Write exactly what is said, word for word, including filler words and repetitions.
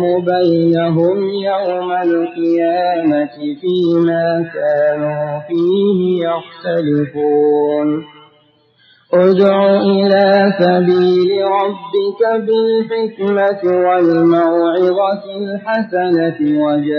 بينهم يوم القيامة فيما كانوا فيه يختلفون ادع إلى سبيل ربك بالحكمة والموعظة الحسنة